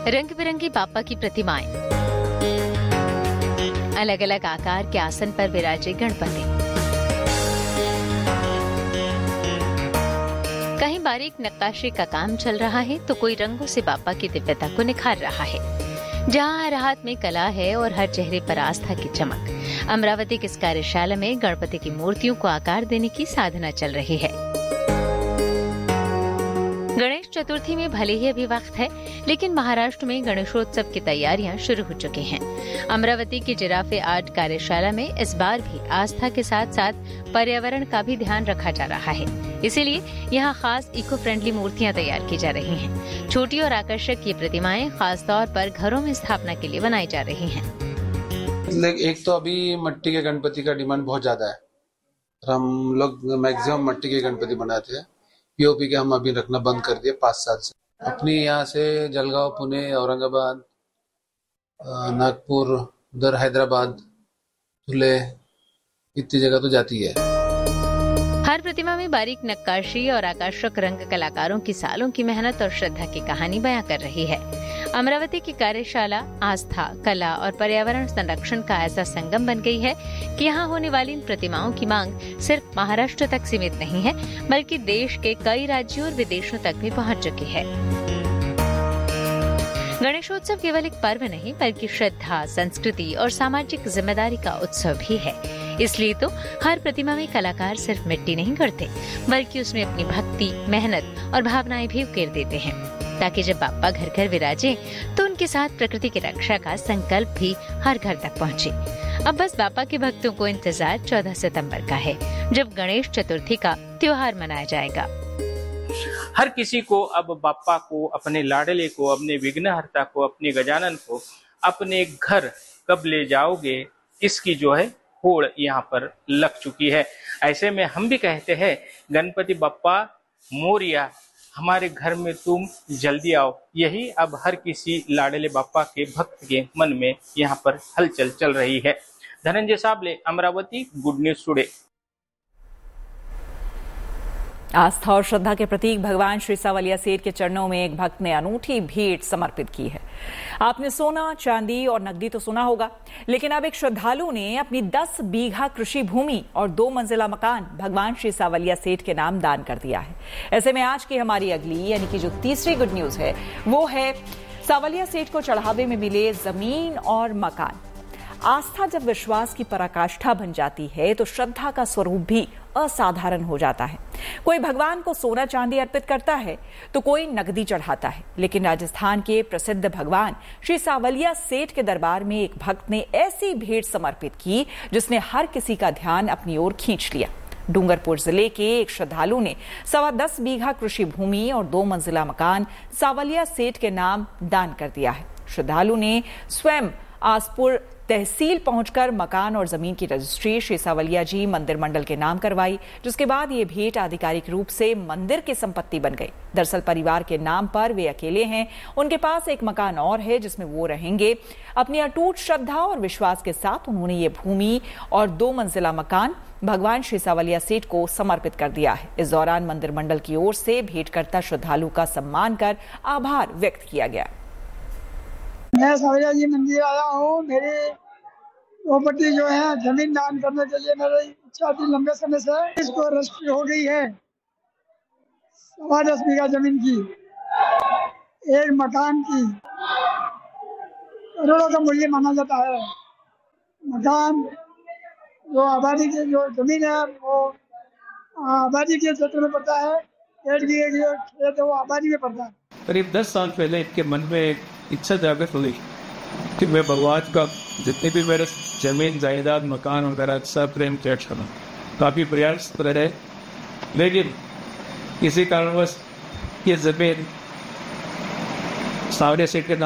रंग बिरंगी बाप्पा की प्रतिमाएं, अलग अलग आकार के आसन पर विराजे गणपति, कहीं बारीक नक्काशी का काम चल रहा है तो कोई रंगों से बाप्पा की दिव्यता को निखार रहा है। जहां हर हाथ में कला है और हर चेहरे पर आस्था की चमक, अमरावती की इस कार्यशाला में गणपति की मूर्तियों को आकार देने की साधना चल रही है। गणेश चतुर्थी में भले ही अभी वक्त है, लेकिन महाराष्ट्र में गणेशोत्सव की तैयारियां शुरू हो चुकी हैं। अमरावती की जिराफे आर्ट कार्यशाला में इस बार भी आस्था के साथ साथ पर्यावरण का भी ध्यान रखा जा रहा है। इसीलिए यहाँ खास इको फ्रेंडली मूर्तियां तैयार की जा रही हैं। छोटी और आकर्षक ये प्रतिमाएं खास तौर पर घरों में स्थापना के लिए बनाई जा रही हैं। एक तो अभी मट्टी के गणपति का डिमांड बहुत ज्यादा है, हम लोग मैक्सिमम मट्टी के गणपति बनाते हैं। पीओपी के हम अभी रखना बंद कर दिए 5 साल से। अपनी यहाँ से जलगांव, पुणे, औरंगाबाद, नागपुर, उधर हैदराबाद, धुले, इतनी जगह तो जाती है। हर प्रतिमा में बारीक नक्काशी और आकर्षक रंग कलाकारों की सालों की मेहनत और श्रद्धा की कहानी बयां कर रही है। अमरावती की कार्यशाला आस्था, कला और पर्यावरण संरक्षण का ऐसा संगम बन गई है कि यहाँ होने वाली इन प्रतिमाओं की मांग सिर्फ महाराष्ट्र तक सीमित नहीं है, बल्कि देश के कई राज्यों और विदेशों तक भी पहुँच चुकी है। गणेशोत्सव केवल एक पर्व नहीं, बल्कि श्रद्धा, संस्कृति और सामाजिक जिम्मेदारी का उत्सव भी है। इसलिए तो हर प्रतिमा में कलाकार सिर्फ मिट्टी नहीं करते, बल्कि उसमें अपनी भक्ति, मेहनत और भावनाएं भी उकेर देते हैं, ताकि जब बाप्पा घर घर विराजे तो उनके साथ प्रकृति की रक्षा का संकल्प भी हर घर तक पहुंचे। अब बस बाप्पा के भक्तों को इंतजार 14 सितंबर का है, जब गणेश चतुर्थी का त्योहार मनाया जाएगा। हर किसी को अब बाप्पा को, अपने लाडले को, अपने विघ्नहर्ता को, अपने गजानन को अपने घर कब ले जाओगे, इसकी जो है होड़ यहाँ पर लग चुकी है। ऐसे में हम भी कहते हैं, गणपति बप्पा मोरिया, हमारे घर में तुम जल्दी आओ। यही अब हर किसी लाडले बाप्पा के भक्त के मन में यहाँ पर हलचल चल रही है। Dhananjay Sable, Amravati, good news today. आस्था और श्रद्धा के प्रतीक भगवान श्री सांवलिया सेठ के चरणों में एक भक्त ने अनूठी भेंट समर्पित की है। आपने सोना, चांदी और नकदी तो सुना होगा, लेकिन अब एक श्रद्धालु ने अपनी 10 बीघा कृषि भूमि और 2 मंजिला मकान भगवान श्री सांवलिया सेठ के नाम दान कर दिया है। ऐसे में आज की हमारी अगली यानी कि जो तीसरी गुड न्यूज है वो है सांवलिया सेठ को चढ़ावे में मिले जमीन और मकान। आस्था जब विश्वास की पराकाष्ठा बन जाती है तो श्रद्धा का स्वरूप भी असाधारण हो जाता है। कोई भगवान को सोना चांदी अर्पित करता है तो कोई नकदी चढ़ाता है, लेकिन राजस्थान के प्रसिद्ध भगवान श्री सांवलिया सेठ के दरबार में एक भक्त ने ऐसी भेंट समर्पित की जिसने हर किसी का ध्यान अपनी ओर खींच लिया। डूंगरपुर जिले के एक श्रद्धालु ने 10.25 बीघा कृषि भूमि और 2 मंजिला मकान सांवलिया सेठ के नाम दान कर दिया है। श्रद्धालु ने स्वयं आसपुर तहसील पहुंचकर मकान और जमीन की रजिस्ट्री श्री सांवलिया जी मंदिर मंडल के नाम करवाई, जिसके बाद ये भेंट आधिकारिक रूप से मंदिर की संपत्ति बन गई। दरअसल परिवार के नाम पर वे अकेले हैं, उनके पास एक मकान और है जिसमें वो रहेंगे। अपनी अटूट श्रद्धा और विश्वास के साथ उन्होंने ये भूमि और 2 मंजिला मकान भगवान श्री सांवलिया सेठ को समर्पित कर दिया है। इस दौरान मंदिर मंडल की ओर से भेंटकर्ता श्रद्धालु का सम्मान कर आभार व्यक्त किया गया। मैं सांवलिया जी मंदिर आया हूँ। मेरी प्रॉपर्टी जो है जमीन दान करने के लिए मेरी इच्छा थी लंबे समय से, इसको रजिस्ट्री हो गई है। 10.25 बीघा जमीन की, एक मकान की, करोड़ों का मूल्य माना जाता है। मकान जो आबादी की जो जमीन है वो आबादी के क्षेत्र में पड़ता है, 1 बीघे जो खेत है वो आबादी में पड़ता है। करीब 10 साल पहले इनके मन में एक इच्छा जागृत हुई कि मैं भगवान का जितने भी मेरे जमीन, जायदाद, मकान वगैरह सब प्रेम चर्च करूँ। काफ़ी प्रयास रहे, लेकिन किसी कारणवश ये जमीन सांवलिया सेठ के